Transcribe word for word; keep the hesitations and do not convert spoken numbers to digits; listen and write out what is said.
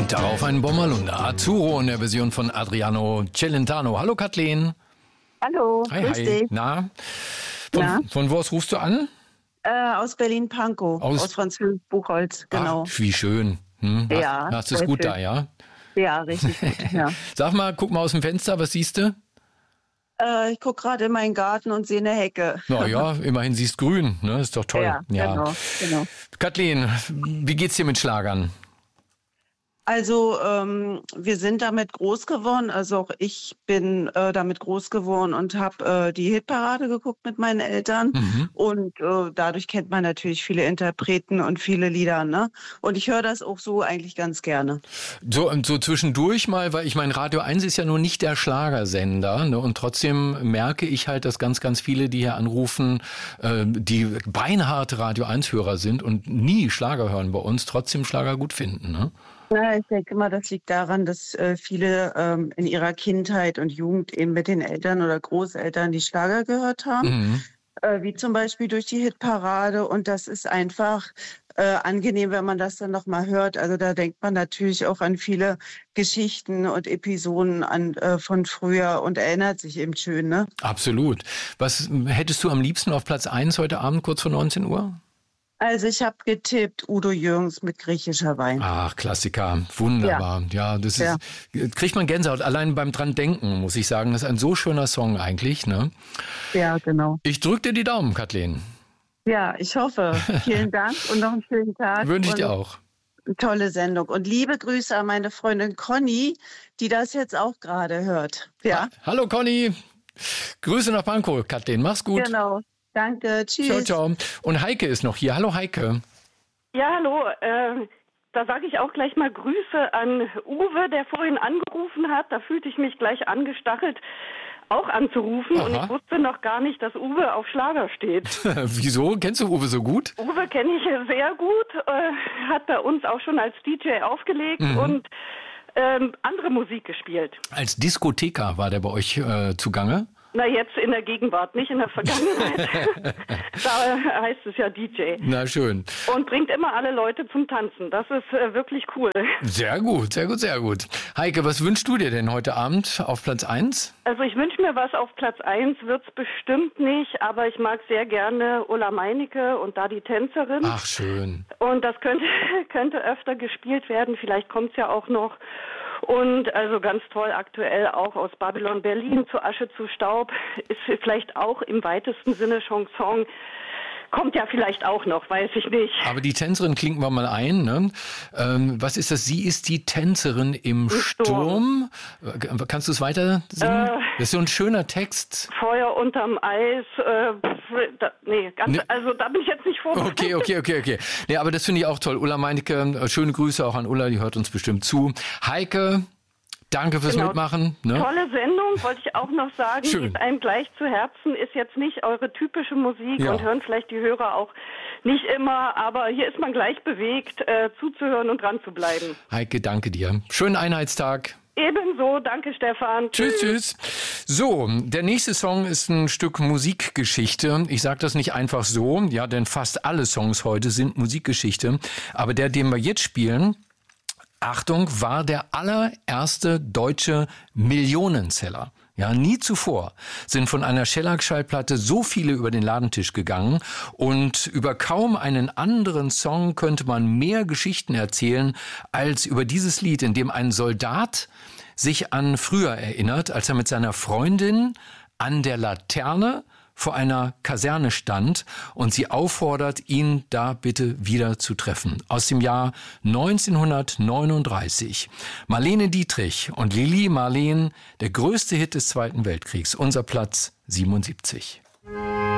Darauf ein Bommerlunder. Arturo in der Version von Adriano Celentano. Hallo Kathleen. Hallo, Hi, grüß hi. dich. Na? Von, Na? von wo aus rufst du an? Äh, aus Berlin-Pankow, Aus- aus, Französisch Buchholz, genau. Ach, wie schön. Hm, hast, Ja, hast es sehr gut schön. da, ja? Ja, richtig gut. Ja. Sag mal, guck mal aus dem Fenster, was siehst du? Äh, ich gucke gerade in meinen Garten und sehe eine Hecke. Na ja, immerhin siehst grün, ne? Ist doch toll. Ja, genau, genau. Kathleen, wie geht's dir mit Schlagern? Also ähm, wir sind damit groß geworden, also auch ich bin äh, damit groß geworden und habe äh, die Hitparade geguckt mit meinen Eltern Mhm. und äh, dadurch kennt man natürlich viele Interpreten und viele Lieder, ne? Und ich höre das auch so eigentlich ganz gerne. So, so zwischendurch mal, weil ich meine, Radio eins ist ja nur nicht der Schlagersender, ne? Und trotzdem merke ich halt, dass ganz, ganz viele, die hier anrufen, äh, die beinharte Radio eins Hörer sind und nie Schlager hören bei uns, trotzdem Schlager gut finden, ne? Ja, ich denke mal, das liegt daran, dass äh, viele ähm, in ihrer Kindheit und Jugend eben mit den Eltern oder Großeltern die Schlager gehört haben, Mhm. äh, wie zum Beispiel durch die Hitparade. Und das ist einfach äh, angenehm, wenn man das dann nochmal hört. Also da denkt man natürlich auch an viele Geschichten und Episoden an, äh, von früher und erinnert sich eben schön, ne? Absolut. Was hättest du am liebsten auf Platz eins heute Abend kurz vor neunzehn Uhr? Also ich habe getippt Udo Jürgens mit griechischer Wein. Ach, Klassiker. Wunderbar. Ja, das ist, kriegt man Gänsehaut. Allein beim dran denken, muss ich sagen. Das ist ein so schöner Song eigentlich, ne? Ja, genau. Ich drück dir die Daumen, Kathleen. Ja, ich hoffe. Vielen Dank und noch einen schönen Tag. Wünsche ich und dir auch. eine tolle Sendung. Und liebe Grüße an meine Freundin Conny, die das jetzt auch gerade hört. Ja, Hallo Conny. Grüße nach Pankow, Kathleen. Mach's gut. genau. Danke. Tschüss. Ciao, ciao. Und Heike ist noch hier. Hallo Heike. Ja, hallo. Äh, da sage ich auch gleich mal Grüße an Uwe, der vorhin angerufen hat. Da fühlte ich mich gleich angestachelt, auch anzurufen. Aha. Und ich wusste noch gar nicht, dass Uwe auf Schlager steht. Wieso? Kennst du Uwe so gut? Uwe kenne ich sehr gut, äh, hat bei uns auch schon als D J aufgelegt Mhm. und ähm, andere Musik gespielt. Als Diskotheker war der bei euch äh, zugange? Na, jetzt in der Gegenwart, nicht in der Vergangenheit. Da heißt es ja D J. Na schön. Und bringt immer alle Leute zum Tanzen. Das ist äh, wirklich cool. Sehr gut, sehr gut, sehr gut. Heike, was wünschst du dir denn heute Abend auf Platz eins? Also ich wünsche mir was auf Platz eins, wird's bestimmt nicht, aber ich mag sehr gerne Ulla Meinecke und da die Tänzerin. Ach, schön. Und das könnte, könnte öfter gespielt werden, vielleicht kommt's ja auch noch. Und also ganz toll aktuell auch aus Babylon Berlin zu Asche zu Staub, ist vielleicht auch im weitesten Sinne Chanson. Kommt ja vielleicht auch noch, weiß ich nicht. Aber die Tänzerin klingt wir mal ein, ne? Ähm, was ist das? Sie ist die Tänzerin im Sturm. Sturm. Äh, Kannst du es weiter singen? Äh, das ist so ein schöner Text. Feuer unterm Eis, äh, pf, da, nee, ganz, Ne. also da bin ich jetzt nicht vorbereitet. Okay, okay, okay, okay. Nee, aber das finde ich auch toll. Ulla Meinecke, äh, schöne Grüße auch an Ulla, die hört uns bestimmt zu. Heike, danke fürs Genau. Mitmachen. Ne? Tolle Sendung, wollte ich auch noch sagen. Schön. Geht einem gleich zu Herzen, ist jetzt nicht eure typische Musik Ja. und hören vielleicht die Hörer auch nicht immer, aber hier ist man gleich bewegt, äh, zuzuhören und dran zu bleiben. Heike, danke dir. Schönen Einheitstag. Ebenso, danke Stefan. Tschüss, tschüss. So, der nächste Song ist ein Stück Musikgeschichte. Ich sage das nicht einfach so, ja, denn fast alle Songs heute sind Musikgeschichte. Aber der, den wir jetzt spielen, Achtung, war der allererste deutsche Millionenseller. Ja, nie zuvor sind von einer Shellac-Schallplatte so viele über den Ladentisch gegangen und über kaum einen anderen Song könnte man mehr Geschichten erzählen als über dieses Lied, in dem ein Soldat sich an früher erinnert, als er mit seiner Freundin an der Laterne vor einer Kaserne stand und sie auffordert, ihn da bitte wieder zu treffen. Aus dem Jahr neunzehnhundertneununddreißig. Marlene Dietrich und Lili Marleen, der größte Hit des Zweiten Weltkriegs. Unser Platz siebenundsiebzig.